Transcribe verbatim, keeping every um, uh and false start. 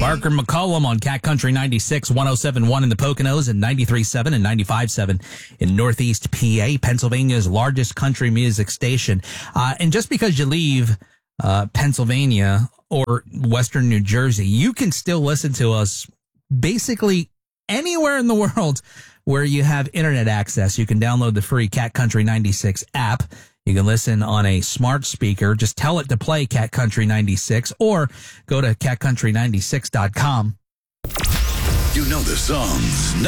Barker McCollum on Cat Country ninety-six, one oh seven point one in the Poconos and ninety-three point seven and ninety-five point seven in Northeast P A, Pennsylvania's largest country music station. Uh, and just because you leave uh, Pennsylvania or Western New Jersey, you can still listen to us basically anywhere in the world where you have internet access. You can download the free Cat Country ninety-six app. You can listen on a smart speaker. Just tell it to play Cat Country ninety-six or go to cat country ninety-six dot com. You know the songs.